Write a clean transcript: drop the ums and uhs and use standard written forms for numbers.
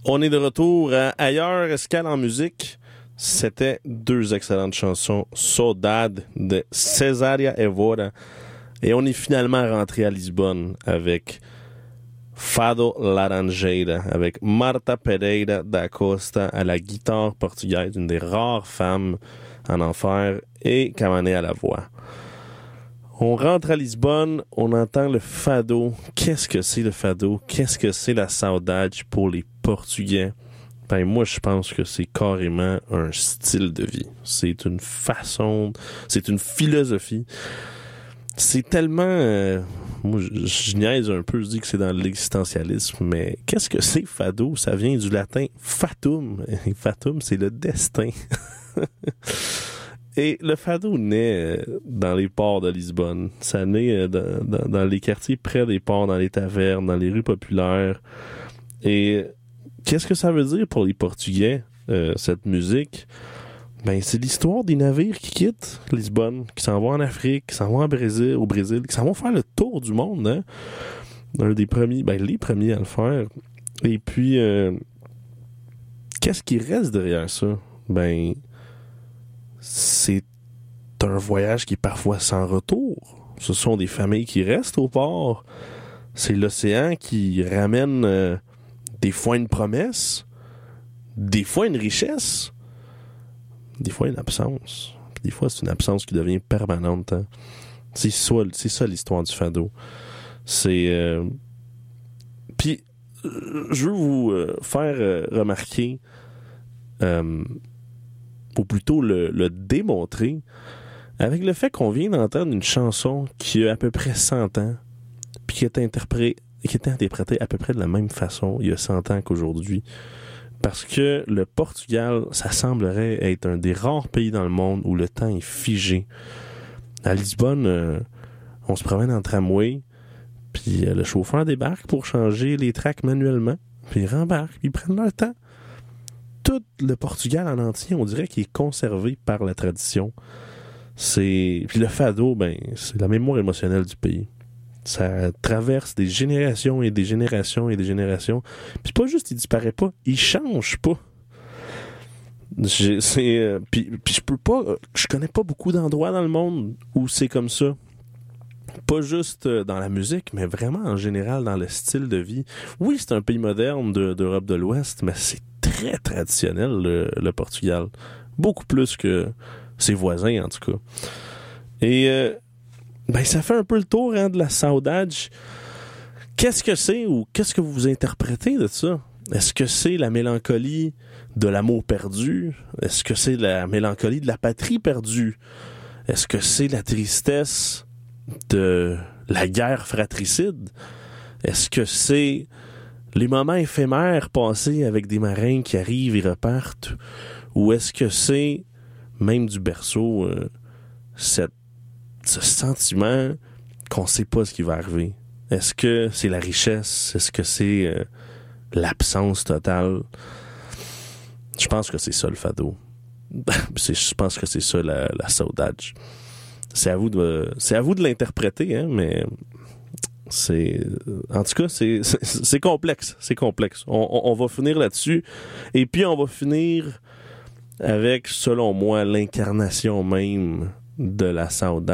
On est de retour à Ailleurs, escale en musique. C'était deux excellentes chansons. Saudade de Cesária Évora. Et on est finalement rentré à Lisbonne avec Fado Laranjeira, avec Marta Pereira da Costa à la guitare portugaise, une des rares femmes en enfer, et Camané à la voix. On rentre à Lisbonne, on entend le fado. Qu'est-ce que c'est le fado? Qu'est-ce que c'est la saudade pour les Portugais? Ben, moi, je pense que c'est carrément un style de vie. C'est une façon, c'est une philosophie. C'est tellement... moi, je niaise un peu, je dis que c'est dans l'existentialisme, mais qu'est-ce que c'est fado? Ça vient du latin fatum. Et fatum, c'est le destin. Et le fado naît dans les ports de Lisbonne. Ça naît dans les quartiers près des ports, dans les tavernes, dans les rues populaires. Et qu'est-ce que ça veut dire pour les Portugais, cette musique? Ben, c'est l'histoire des navires qui quittent Lisbonne, qui s'en vont en Afrique, qui s'en vont au Brésil, qui s'en vont faire le tour du monde, hein? Un des premiers, ben, les premiers à le faire. Et puis, qu'est-ce qui reste derrière ça? Ben, c'est un voyage qui est parfois sans retour. Ce sont des familles qui restent au port. C'est l'océan qui ramène des fois une promesse, des fois une richesse, des fois une absence. Puis des fois, c'est une absence qui devient permanente. Hein. C'est ça l'histoire du fado. C'est... Puis, je veux vous faire remarquer... ou plutôt le démontrer, avec le fait qu'on vient d'entendre une chanson qui a à peu près 100 ans, puis qui est interprétée à peu près de la même façon il y a 100 ans qu'aujourd'hui. Parce que le Portugal, ça semblerait être un des rares pays dans le monde où le temps est figé. À Lisbonne, on se promène en tramway, puis le chauffeur débarque pour changer les tracks manuellement, puis il rembarque, puis ils prennent leur temps. Tout le Portugal en entier, on dirait qu'il est conservé par la tradition. Puis le fado, ben, c'est la mémoire émotionnelle du pays. Ça traverse des générations et des générations et des générations. Puis pas juste, il disparaît pas, il change pas. Puis je peux pas, je connais pas beaucoup d'endroits dans le monde où c'est comme ça. Pas juste dans la musique, mais vraiment en général dans le style de vie. Oui, c'est un pays moderne d'Europe de l'Ouest, mais c'est très traditionnel, le Portugal. Beaucoup plus que ses voisins, en tout cas. Et ben, ça fait un peu le tour de la saudade. Qu'est-ce que c'est ou qu'est-ce que vous interprétez de ça? Est-ce que c'est la mélancolie de l'amour perdu? Est-ce que c'est la mélancolie de la patrie perdue? Est-ce que c'est la tristesse de la guerre fratricide? Est-ce que c'est les moments éphémères passés avec des marins qui arrivent et repartent? Ou est-ce que c'est, même du berceau, ce sentiment qu'on ne sait pas ce qui va arriver? Est-ce que c'est la richesse? Est-ce que c'est l'absence totale? Je pense que c'est ça le fado. Je pense que c'est ça la saudade. C'est à vous de l'interpréter, hein, mais en tout cas, c'est complexe. C'est complexe. On va finir là-dessus. Et puis, on va finir avec, selon moi, l'incarnation même de la saudade.